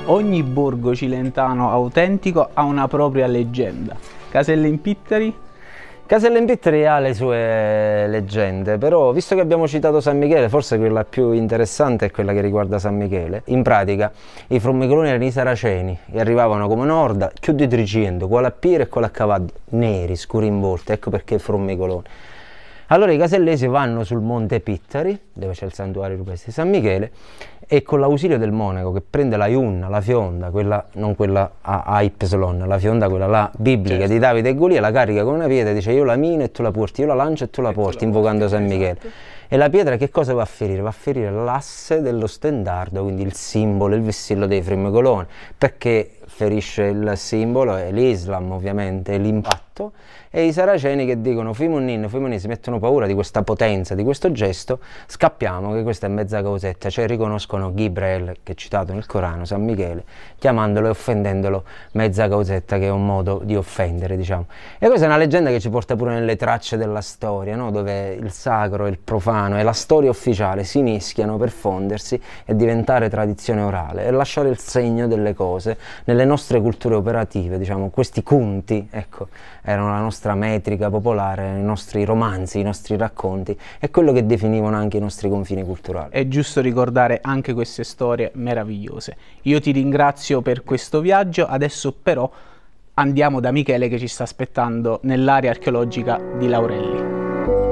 Ogni borgo cilentano autentico ha una propria leggenda. Caselle in Pitteri? Caselle in Pitteri ha le sue leggende, però visto che abbiamo citato San Michele, forse quella più interessante è quella che riguarda San Michele. In pratica i Formigoloni erano i saraceni e arrivavano come un'orda, più di 300, con la pira e con la cavalli, neri, scuri in volta, ecco perché Formigoloni. Allora i casellesi vanno sul monte Pitteri, dove c'è il santuario rupestre di San Michele, e con l'ausilio del monaco che prende la iunna, la fionda, quella, non quella a Y, la fionda quella là biblica, certo, di Davide e Golia, la carica con una pietra e dice io la mino e tu la porti, io la lancio e tu la porti, invocando San Michele. Esatto. E la pietra che cosa va a ferire? Va a ferire l'asse dello stendardo, quindi il simbolo, il vessillo dei Formigoloni. Perché ferisce il simbolo? È l'Islam ovviamente, l'impatto, e i saraceni che dicono Fimunnin, si mettono paura di questa potenza, di questo gesto, scappiamo, che questa è mezza causetta, cioè riconoscono Gibreel, che è citato nel Corano, San Michele, chiamandolo e offendendolo mezza causetta, che è un modo di offendere, diciamo. E questa è una leggenda che ci porta pure nelle tracce della storia, no? Dove il sacro e il profano e la storia ufficiale si mischiano per fondersi e diventare tradizione orale e lasciare il segno delle cose nelle nostre culture operative, diciamo, questi conti, ecco, erano la nostra metrica popolare, i nostri romanzi, i nostri racconti e quello che definivano anche i nostri confini culturali. È giusto ricordare anche queste storie meravigliose. Io ti ringrazio per questo viaggio, adesso però andiamo da Michele che ci sta aspettando nell'area archeologica di Laurelli.